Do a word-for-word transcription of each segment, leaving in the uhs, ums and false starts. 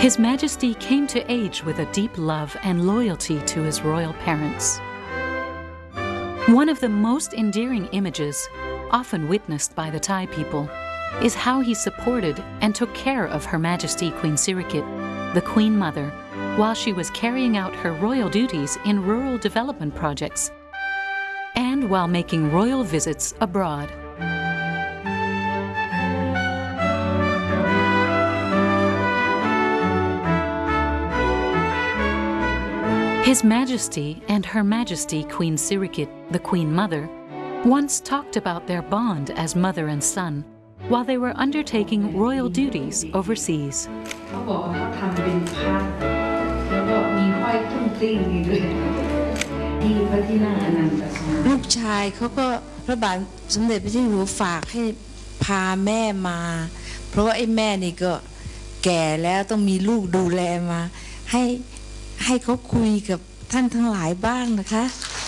His Majesty came to age with a deep love and loyalty to his royal parents. One of the most endearing images, often witnessed by the Thai people, is how he supported and took care of Her Majesty Queen Sirikit, the Queen Mother, while she was carrying out her royal duties in rural development projects and while making royal visits abroad. His Majesty and Her Majesty Queen Sirikit, the Queen Mother, once talked about their bond as mother and son while they were undertaking royal duties overseas. ลูกชายเขาก็พระบาทสมเด็จพระเจ้าอยู่หัวฝากให้พาแม่มาเพราะว่าไอ้แม่นี่ก็แก่แล้วต้องมีลูกดูแลมาให้ให้เขาคุยกับท่านทั้งหลายบ้างนะคะ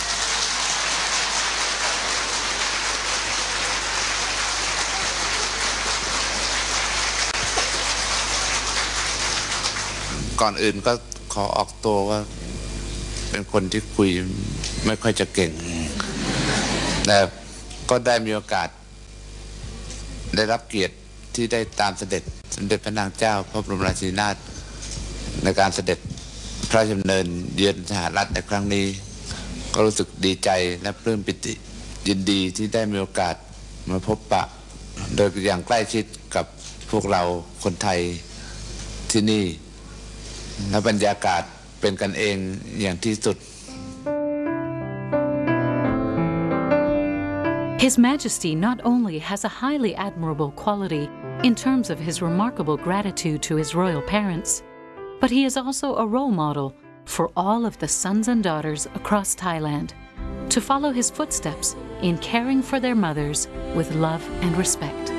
ก่อนอื่นก็ขอออกตัวว่าเป็นคนที่คุยไม่ค่อยจะเก่งแต่ก็ได้มีโอกาสได้รับเกียรติที่ได้ตามเสด็จสมเด็จพระนางเจ้าพระบรมราชินีนาถในการเสด็จพระราชดำเนินเยือนสหรัฐในครั้งนี้ก็รู้สึกดีใจและปลื้มปิติยินดีที่ได้มีโอกาสมาพบปะโดยอย่างใกล้ชิดกับพวกเราคนไทยที่นี่และบรรยากาศเป็นกันเองอย่างที่สุด His Majesty not only has a highly admirable quality in terms of his remarkable gratitude to his royal parents, but he is also a role model for all of the sons and daughters across Thailand to follow his footsteps in caring for their mothers with love and respect.